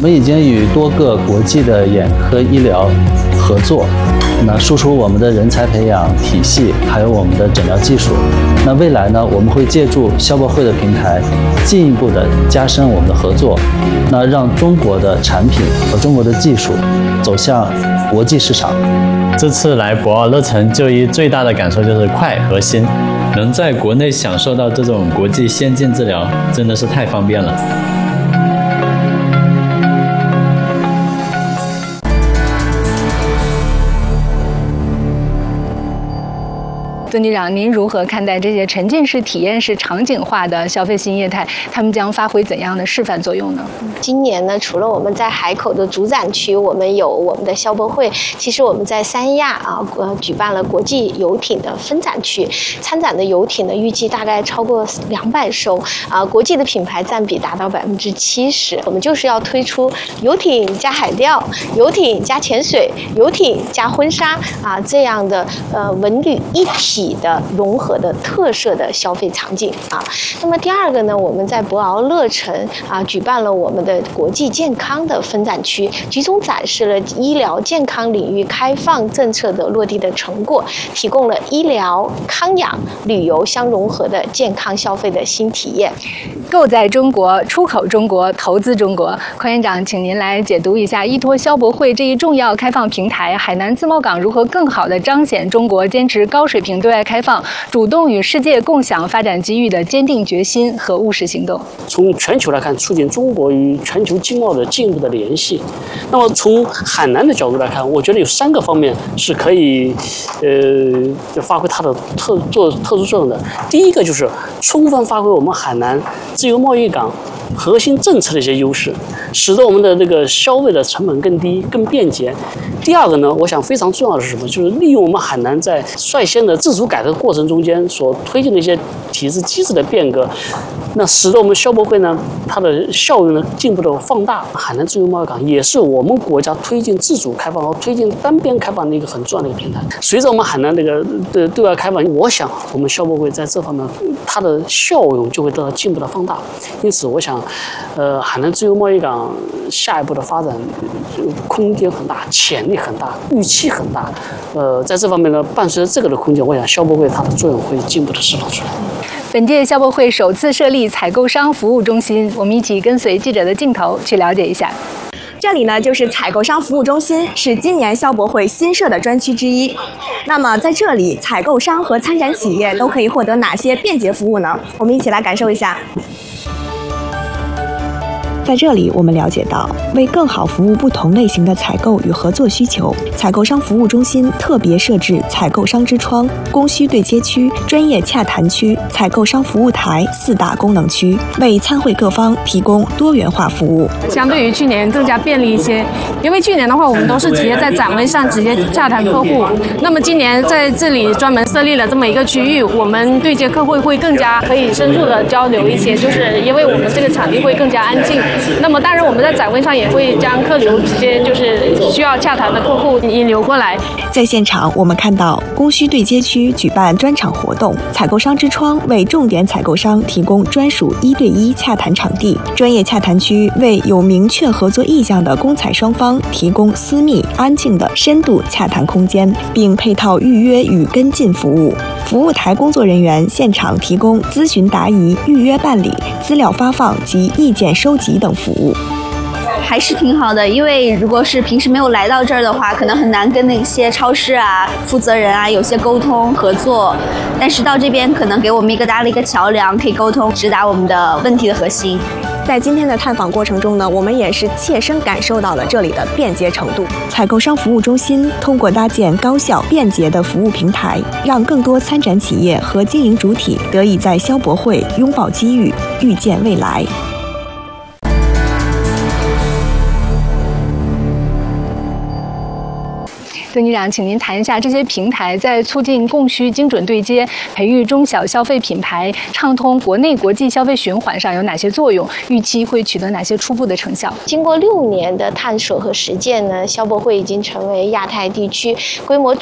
我们已经与多个国际的眼科医疗合作，那输出我们的人才培养体系，还有我们的诊疗技术。那未来呢，我们会借助消博会的平台，进一步的加深我们的合作，那让中国的产品和中国的技术走向国际市场。 这次来博鳌乐城就医最大的感受就是快和新，能在国内享受到这种国际先进治疗，真的是太方便了。 孙局长，您如何看待这些沉浸式、体验式、场景化的消费新业态？他们将发挥怎样的示范作用呢？ 今年呢，除了我们在海口的主展区，我们有我们的消博会，其实我们在三亚举办了国际游艇的分展区，参展的游艇呢，预计大概超过200艘国际的品牌占比达到70%。我们就是要推出游艇加海钓、游艇加潜水、游艇加婚纱这样的文旅一体的融合的特色的消费场景那么第二个呢，我们在博鳌乐城举办了我们的国际健康的分展区，集中展示了医疗健康领域开放政策的落地的成果，提供了医疗、康养、旅游相融合的健康消费的新体验。 购在中国，出口中国，投资中国。匡院长，请您来解读一下，依托消博会这一重要开放平台，海南自贸港如何更好地彰显中国坚持高水平对外开放、主动与世界共享发展机遇的坚定决心和务实行动。 从全球来看，促进中国与全球经贸的进一步的联系。那么从海南的角度来看，我觉得有3个方面是可以发挥它的特殊作用的。第一个就是充分发挥我们海南自由贸易港核心政策的一些优势，使得我们的这个消费的成本更低、更便捷。第二个呢，我想非常重要的是什么？就是利用我们海南在率先的自主改革过程中间所推进的一些体制机制的变革，那使得我们消博会呢，它的效用呢进一步的放大。海南自由贸易港也是我们国家推进自主开放和推进单边开放的一个很重要的一个平台。随着我们海南这个对外开放，我想我们消博会在这方面它的效用就会得到进一步的放大。因此，我想，海南自由贸易港下一步的发展空间很大，潜力很大，预期很大。在这方面呢，伴随着这个的空间，我想消博会它的作用会进一步的释放出来。 本届消博会首次设立采购商服务中心，我们一起跟随记者的镜头去了解一下。 这里呢就是采购商服务中心，是今年消博会新设的专区之一。那么在这里，采购商和参展企业都可以获得哪些便捷服务呢？我们一起来感受一下。 在这里，我们了解到，为更好服务不同类型的采购与合作需求，采购商服务中心特别设置采购商之窗、供需对接区、专业洽谈区、采购商服务台4大功能区，为参会各方提供多元化服务。 相对于去年更加便利一些，因为去年的话，我们都是直接在展位上直接洽谈客户，那么今年在这里专门设立了这么一个区域，我们对接客户会更加可以深入的交流一些，就是因为我们这个场地会更加安静。那么当然我们在展位上也会将客流直接就是需要洽谈的客户引流过来。 在现场我们看到供需对接区举办专场活动，采购商之窗为重点采购商提供专属1对1洽谈场地，专业洽谈区为有明确合作意向的供采双方提供私密安静的深度洽谈空间，并配套预约与跟进服务。服务台工作人员现场提供咨询答疑、预约办理、资料发放及意见收集等服务。 还是挺好的，因为如果是平时没有来到这儿的话，可能很难跟那些超市负责人有些沟通合作，但是到这边可能给我们搭了一个桥梁，可以沟通直达我们的问题的核心。 在今天的探访过程中呢，我们也是切身感受到了这里的便捷程度。 采购商服务中心通过搭建高效便捷的服务平台，让更多参展企业和经营主体得以在消博会拥抱机遇，预见未来。 孙局长，请您谈一下这些平台在促进供需精准对接、培育中小消费品牌、畅通国内国际消费循环上有哪些作用？预期会取得哪些初步的成效？ 经过6年的探索和实践呢，消博会已经成为亚太地区规模